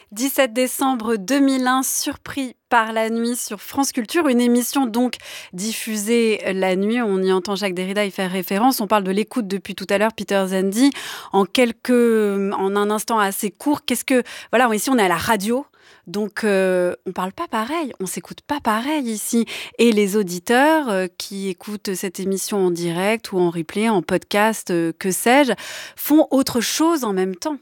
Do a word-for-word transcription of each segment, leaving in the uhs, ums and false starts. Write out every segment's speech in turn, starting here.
dix-sept décembre deux mille un, Surpris par la nuit sur France Culture, une émission donc diffusée la nuit. On y entend Jacques Derrida y faire référence. On parle de l'écoute depuis tout à l'heure, Peter Zandi. En quelques, en un instant assez court, qu'est-ce que, voilà, ici on est à la radio. Donc, euh, on ne parle pas pareil, on ne s'écoute pas pareil ici. Et les auditeurs euh, qui écoutent cette émission en direct ou en replay, en podcast, euh, que sais-je, font autre chose en même temps.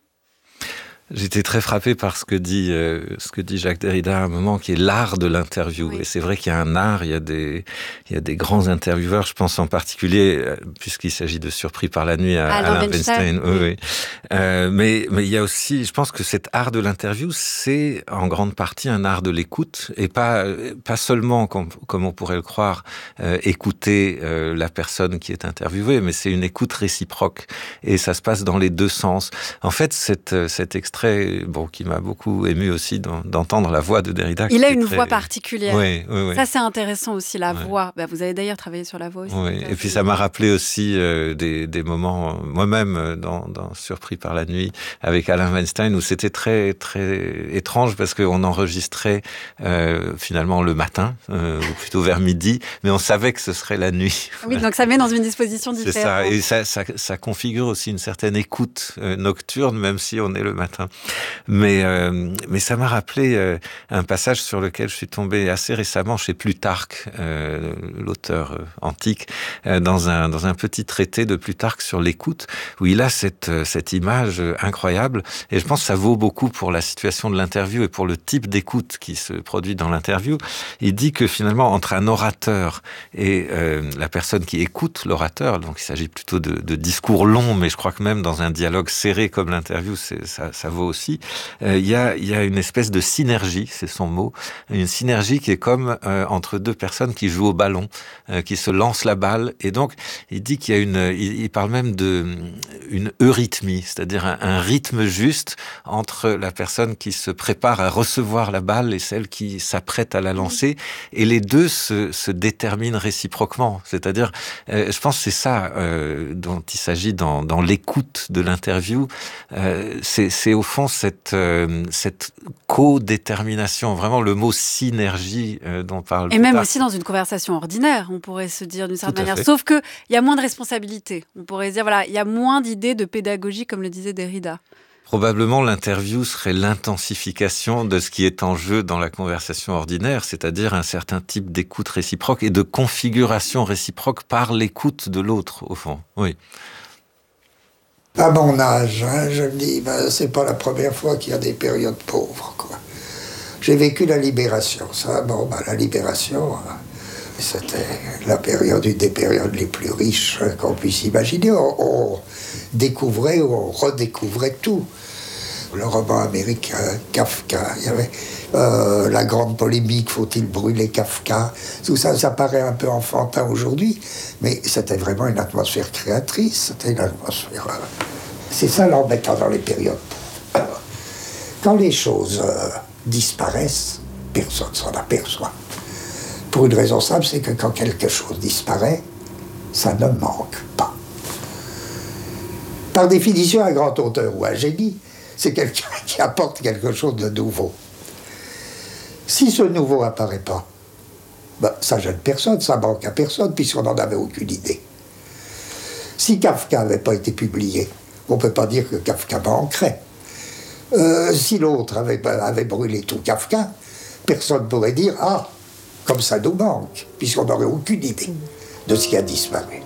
J'étais très frappé par ce que dit, euh, ce que dit Jacques Derrida à un moment, qui est l'art de l'interview. Oui. Et c'est vrai qu'il y a un art, il y a des, il y a des grands intervieweurs, je pense en particulier, euh, puisqu'il s'agit de Surpris par la nuit à Alain Weinstein. Oui, oui. Euh, mais, mais il y a aussi, je pense que cet art de l'interview, c'est en grande partie un art de l'écoute, et pas, pas seulement, comme, comme on pourrait le croire, euh, écouter euh, la personne qui est interviewée, mais c'est une écoute réciproque. Et ça se passe dans les deux sens. En fait, cette, cet extrait Très, bon, qui m'a beaucoup ému aussi d'entendre la voix de Derrida. Il a une très... voix particulière. Oui, oui, oui. Ça, c'est intéressant aussi, la oui. voix. Bah, vous avez d'ailleurs travaillé sur la voix aussi. Oui. Et puis ça m'a rappelé aussi euh, des, des moments, moi-même, dans, dans Surpris par la nuit, avec Alain Weinstein, où c'était très, très étrange parce qu'on enregistrait euh, finalement le matin, euh, ou plutôt vers midi, mais on savait que ce serait la nuit. Oui, donc ça met dans une disposition différente. C'est ça, et ça, ça, ça configure aussi une certaine écoute euh, nocturne, même si on est le matin. Mais, euh, mais ça m'a rappelé euh, un passage sur lequel je suis tombé assez récemment chez Plutarque, euh, l'auteur euh, antique, euh, dans, un, dans un petit traité de Plutarque sur l'écoute, où il a cette, cette image incroyable. Et je pense que ça vaut beaucoup pour la situation de l'interview et pour le type d'écoute qui se produit dans l'interview. Il dit que finalement, entre un orateur et euh, la personne qui écoute l'orateur, donc il s'agit plutôt de, de discours longs, mais je crois que même dans un dialogue serré comme l'interview, c'est, ça, ça vaut aussi. Il euh, y, a, y a une espèce de synergie, c'est son mot, une synergie qui est comme euh, entre deux personnes qui jouent au ballon, euh, qui se lancent la balle. Et donc, il dit qu'il y a une, il, il parle même de une eurythmie, c'est-à-dire un, un rythme juste entre la personne qui se prépare à recevoir la balle et celle qui s'apprête à la lancer. Et les deux se, se déterminent réciproquement. C'est-à-dire, euh, je pense que c'est ça euh, dont il s'agit dans, dans l'écoute de l'interview. Euh, c'est, c'est au fond cette, euh, cette co-détermination, vraiment le mot synergie euh, dont parle. Et même tard. Aussi dans une conversation ordinaire, on pourrait se dire d'une certaine manière. Fait. Sauf qu'il y a moins de responsabilité. On pourrait se dire, voilà, il y a moins d'idées de pédagogie, comme le disait Derrida. Probablement, l'interview serait l'intensification de ce qui est en jeu dans la conversation ordinaire, c'est-à-dire un certain type d'écoute réciproque et de configuration réciproque par l'écoute de l'autre, au fond. Oui. À mon âge, hein, je me dis, ben, c'est pas la première fois qu'il y a des périodes pauvres, quoi. J'ai vécu la libération, ça, bon, ben, la libération, c'était la période, une des périodes les plus riches qu'on puisse imaginer. On, on découvrait ou on redécouvrait tout. Le roman américain, Kafka, il y avait euh, la grande polémique, faut-il brûler Kafka? Tout ça, ça paraît un peu enfantin aujourd'hui, mais c'était vraiment une atmosphère créatrice, c'était une atmosphère... Euh, c'est ça l'embêtant dans les périodes. Alors, quand les choses euh, disparaissent, personne s'en aperçoit. Pour une raison simple, c'est que quand quelque chose disparaît, ça ne manque pas. Par définition, un grand auteur ou un génie, c'est quelqu'un qui apporte quelque chose de nouveau. Si ce nouveau apparaît pas, ben, ça gêne personne, ça manque à personne, puisqu'on n'en avait aucune idée. Si Kafka n'avait pas été publié, on ne peut pas dire que Kafka manquerait. Euh, si l'autre avait, avait brûlé tout Kafka, personne ne pourrait dire « Ah, comme ça nous manque », puisqu'on n'aurait aucune idée de ce qui a disparu.